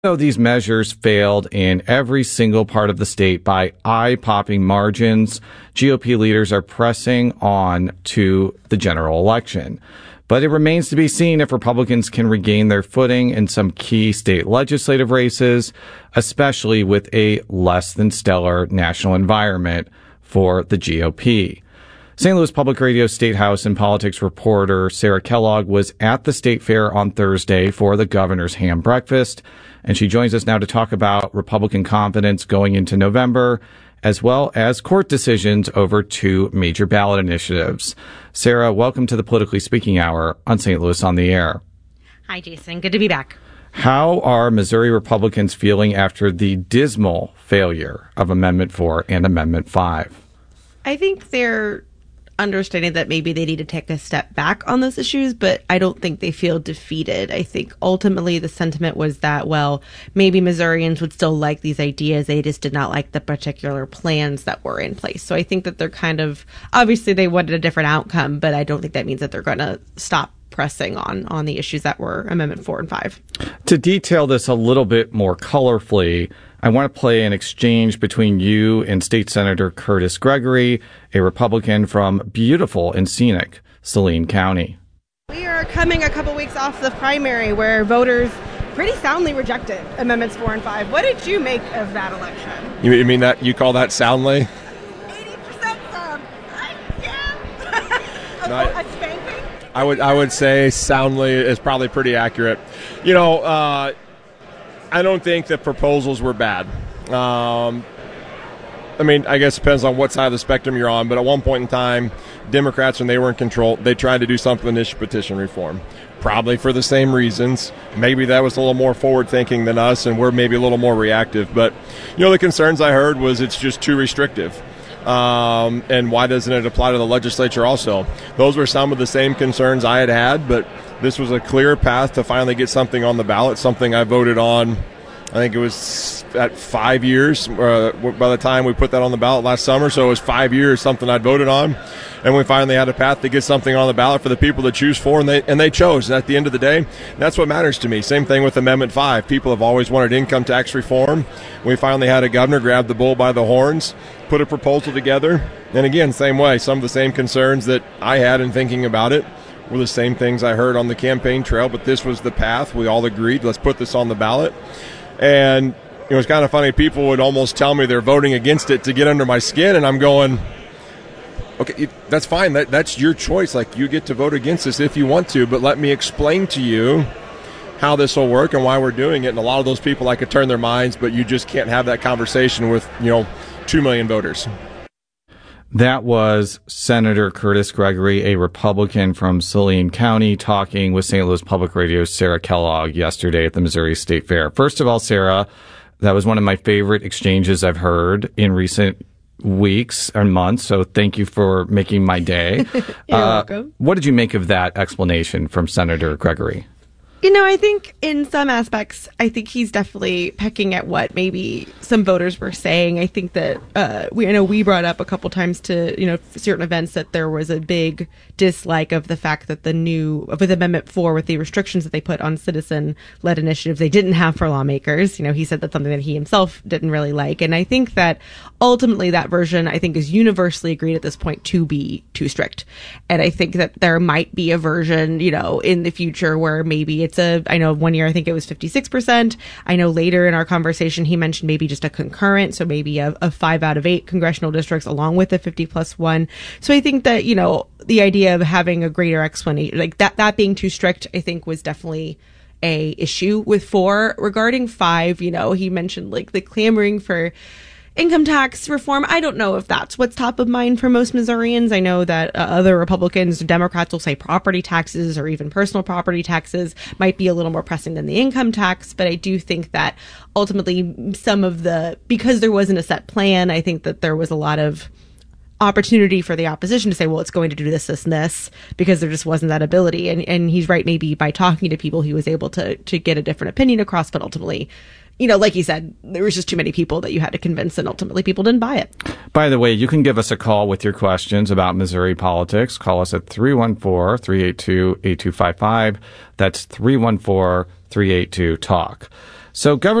So these measures failed in every single part of the state by eye-popping margins. GOP leaders are pressing on to the general election. But it remains to be seen if Republicans can regain their footing in some key state legislative races, especially with a less than stellar national environment for the GOP. St. Louis Public Radio State House and politics reporter Sarah Kellogg was at the state fair on Thursday for the governor's ham breakfast, and she joins us now to talk about Republican confidence going into November, as well as court decisions over two major ballot initiatives. Sarah, welcome to the Politically Speaking Hour on St. Louis on the Air. Hi, Jason. Good to be back. How are Missouri Republicans feeling after the dismal failure of Amendment 4 and Amendment 5? I think they're understanding that maybe they need to take a step back on those issues, but I don't think they feel defeated. I think ultimately the sentiment was that, well, maybe Missourians would still like these ideas. They just did not like the particular plans that were in place. So I think that they're kind of, obviously they wanted a different outcome, but I don't think that means that they're going to stop pressing on the issues that were Amendment 4 and 5. To detail this a little bit more colorfully, I want to play an exchange between you and State Senator Curtis Gregory, a Republican from beautiful and scenic Saline County. We are coming a couple weeks off the primary where voters pretty soundly rejected Amendments 4 and 5. What did you make of that election? You mean that you call that soundly? 80% sound. Yeah. A spanking? I would say soundly is probably pretty accurate. You know, I don't think the proposals were bad. I mean, I guess it depends on what side of the spectrum you're on, but at one point in time, Democrats, when they were in control, they tried to do something with initial petition reform, probably for the same reasons. Maybe that was a little more forward-thinking than us, and we're maybe a little more reactive. But, you know, the concerns I heard was it's just too restrictive. And why doesn't it apply to the legislature also? Those were some of the same concerns I had, but this was a clear path to finally get something on the ballot, something I voted on, I think it was at 5 years by the time we put that on the ballot last summer. So it was 5 years, something I'd voted on. And we finally had a path to get something on the ballot for the people to choose for, and they chose. And at the end of the day, that's what matters to me. Same thing with Amendment 5. People have always wanted income tax reform. We finally had a governor grab the bull by the horns, put a proposal together. And again, same way, some of the same concerns that I had in thinking about it were the same things I heard on the campaign trail, but this was the path. We all agreed, let's put this on the ballot. And it was kind of funny. People would almost tell me they're voting against it to get under my skin, and I'm going, okay, that's fine. That's your choice. Like, you get to vote against this if you want to, but let me explain to you how this will work and why we're doing it. And a lot of those people, I could turn their minds, but you just can't have that conversation with, 2 million voters. That was Senator Curtis Gregory, a Republican from Saline County, talking with St. Louis Public Radio's Sarah Kellogg yesterday at the Missouri State Fair. First of all, Sarah, that was one of my favorite exchanges I've heard in recent weeks or months, so thank you for making my day. You're welcome. What did you make of that explanation from Senator Gregory? I think in some aspects, I think he's definitely pecking at what maybe some voters were saying. I think that we brought up a couple times to, certain events that there was a big dislike of the fact that with Amendment 4, with the restrictions that they put on citizen-led initiatives, they didn't have for lawmakers. He said that's something that he himself didn't really like. And I think that ultimately that version, I think, is universally agreed at this point to be too strict. And I think that there might be a version, in the future where maybe I know one year I think it was 56%. I know later in our conversation he mentioned maybe just a concurrent, so maybe a 5 out of 8 congressional districts along with a 50+1. So I think that, the idea of having a greater explanation, like that being too strict, I think was definitely a issue with 4. Regarding 5, he mentioned like the clamoring for income tax reform. I don't know if that's what's top of mind for most Missourians. I know that other Republicans, Democrats will say property taxes or even personal property taxes might be a little more pressing than the income tax. But I do think that ultimately because there wasn't a set plan, I think that there was a lot of opportunity for the opposition to say, well, it's going to do this, this, and this, because there just wasn't that ability. And he's right, maybe by talking to people, he was able to get a different opinion across, but ultimately, like you said, there was just too many people that you had to convince, and ultimately people didn't buy it. By the way, you can give us a call with your questions about Missouri politics. Call us at 314-382-8255. That's 314-382-TALK. So Governor